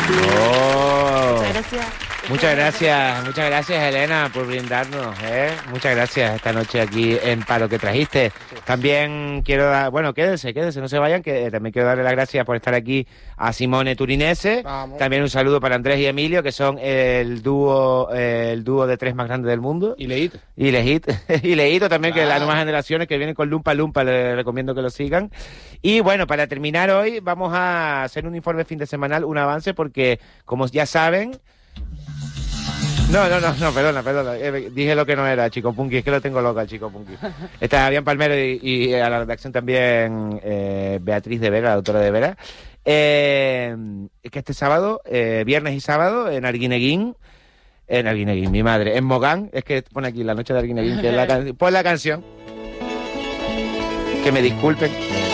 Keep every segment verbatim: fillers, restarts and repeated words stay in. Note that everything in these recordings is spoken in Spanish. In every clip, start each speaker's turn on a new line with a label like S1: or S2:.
S1: Oh.
S2: Muchas gracias.
S1: Muchas gracias, muchas gracias Elena por brindarnos, ¿eh? Muchas gracias esta noche aquí en Palo que trajiste. También quiero dar, bueno, quédense, quédense, no se vayan, que también quiero darle las gracias por estar aquí a Simone Turinese.
S3: Vamos.
S1: También un saludo para Andrés y Emilio, que son el dúo, el dúo de tres más grande del mundo.
S3: Y Leito.
S1: Y Leito, y Leito también,
S3: Claro.
S1: que las nuevas generaciones que vienen con Lumpa Lumpa, les recomiendo que lo sigan. Y bueno, para terminar hoy vamos a hacer un informe fin de semanal, un avance, porque como ya saben... No, no, no, no, perdona, perdona. Eh, dije lo que no era, Chico Punky, es que lo tengo loca, el Chico Punky. Está Fabián Palmero y, y a la redacción también eh, Beatriz de Vera, la doctora de Vera. Eh, es que este sábado, eh, viernes y sábado, en Arguineguín, en Arguineguín, mi madre, en Mogán, es que pone aquí la noche de Arguineguín, que es la canción. Pon la canción. Que me disculpen.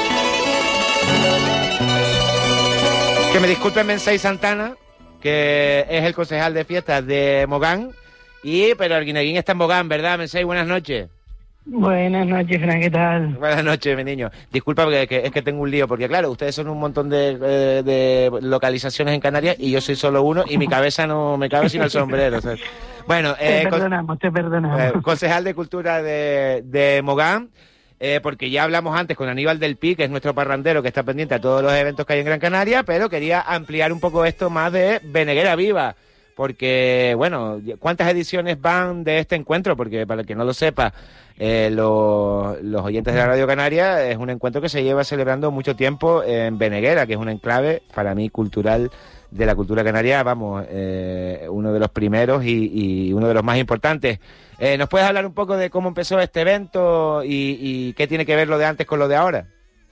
S1: Que me disculpen Mensei Santana, que es el concejal de fiestas de Mogán, y pero Arguineguín está en Mogán, ¿verdad, Mensei? Buenas noches.
S4: Buenas noches, Fran, ¿qué tal?
S1: Buenas noches, mi niño. Disculpa porque que, es que tengo un lío, porque claro, ustedes son un montón de, de, de localizaciones en Canarias y yo soy solo uno y mi cabeza no me cabe sin el sombrero. O sea. Bueno, eh,
S4: te perdonamos, te perdonamos.
S1: Eh, concejal de Cultura de, de Mogán. Eh, porque ya hablamos antes con Aníbal del Pi, que es nuestro parrandero que está pendiente a todos los eventos que hay en Gran Canaria, pero quería ampliar un poco esto más de Veneguera Viva, porque, bueno, ¿cuántas ediciones van de este encuentro? Porque para el que no lo sepa, eh, lo, los oyentes de la Radio Canaria, es un encuentro que se lleva celebrando mucho tiempo en Veneguera, que es un enclave, para mí, cultural de la cultura canaria, vamos, eh, uno de los primeros y, y uno de los más importantes. Eh, ¿Nos puedes hablar un poco de cómo empezó este evento y, y qué tiene que ver lo de antes con lo de ahora?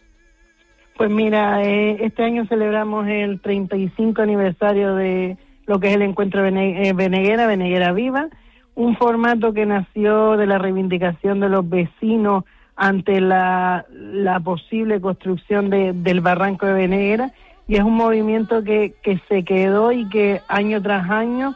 S4: Pues mira, eh, este año celebramos el treinta y cinco aniversario de lo que es el encuentro Bene- eh, Veneguera, Veneguera Viva, un formato que nació de la reivindicación de los vecinos ante la, la posible construcción de, del barranco de Veneguera, y es un movimiento que, que se quedó y que año tras año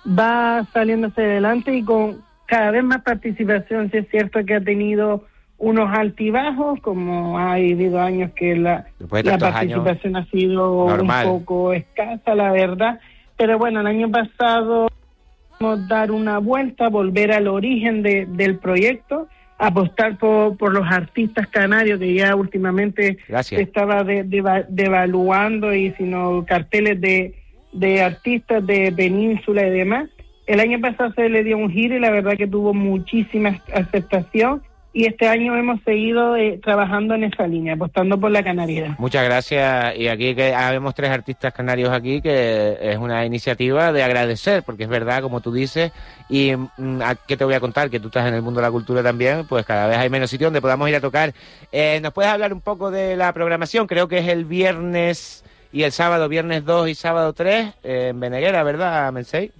S4: va saliéndose adelante y con cada vez más participación. Sí es cierto que ha tenido unos altibajos, como ha habido años que la, la participación ha sido normal, un poco escasa, la verdad, pero bueno, el año pasado vamos a dar una vuelta, volver al origen de, del proyecto, apostar por, por los artistas canarios que ya últimamente
S1: Gracias.
S4: se estaba de, de, devaluando, y sino carteles de, de artistas de península y demás. El año pasado se le dio un giro y la verdad que tuvo muchísima aceptación, y este año hemos seguido eh, trabajando en esa línea, apostando por la canariedad.
S1: Muchas gracias, y aquí que habemos tres artistas canarios aquí, que es una iniciativa de agradecer, porque es verdad, como tú dices, y mm, ¿qué te voy a contar? Que tú estás en el mundo de la cultura también, pues cada vez hay menos sitio donde podamos ir a tocar. Eh, ¿Nos puedes hablar un poco de la programación? Creo que es el viernes y el sábado, viernes dos y sábado tres, eh, en Veneguera, ¿verdad, Mensei?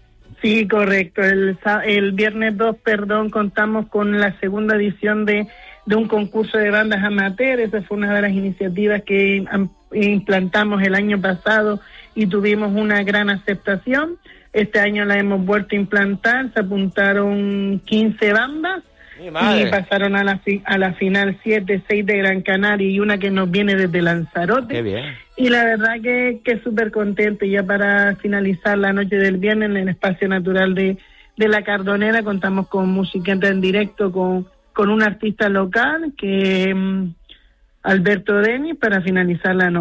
S4: Sí, correcto. El, el viernes dos, perdón, contamos con la segunda edición de, de un concurso de bandas amateur. Esa fue una de las iniciativas que implantamos el año pasado y tuvimos una gran aceptación. Este año la hemos vuelto a implantar, se apuntaron quince bandas y pasaron a la, fi, a la final siete, seis de Gran Canaria y una que nos viene desde Lanzarote.
S1: Qué bien.
S4: Y la verdad que, que súper contento. Ya para finalizar la noche del viernes en el Espacio Natural de, de La Cardonera contamos con música en directo con, con un artista local que es um, Alberto Denis, para finalizar la noche.